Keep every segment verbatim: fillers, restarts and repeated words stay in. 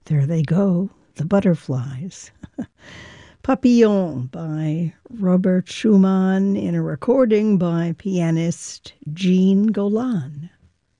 There they go, the butterflies. Papillon by Robert Schumann in a recording by pianist Jean Golan.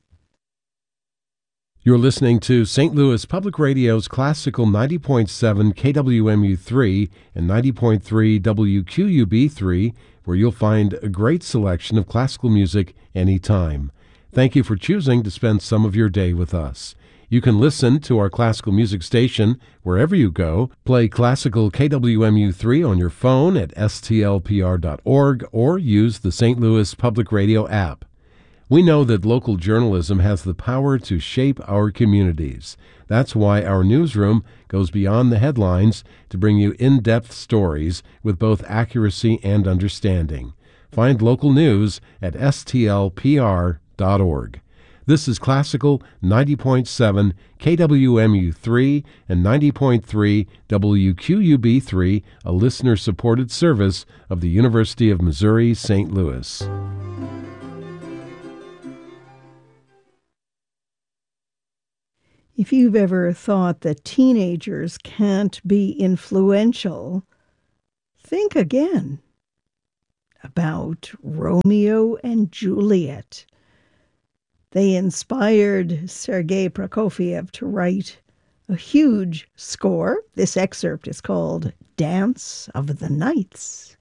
You're listening to Saint Louis Public Radio's classical ninety point seven K W M U three and ninety point three W Q U B three, where you'll find a great selection of classical music anytime. Thank you for choosing to spend some of your day with us. You can listen to our classical music station wherever you go. Play classical K W M U three on your phone at S T L P R dot org or use the Saint Louis Public Radio app. We know that local journalism has the power to shape our communities. That's why our newsroom goes beyond the headlines to bring you in-depth stories with both accuracy and understanding. Find local news at S T L P R dot org. This is Classical ninety point seven K W M U three and ninety point three W Q U B three, a listener-supported service of the University of Missouri Saint Louis. If you've ever thought that teenagers can't be influential, think again about Romeo and Juliet. They inspired Sergei Prokofiev to write a huge score. This excerpt is called Dance of the Nights.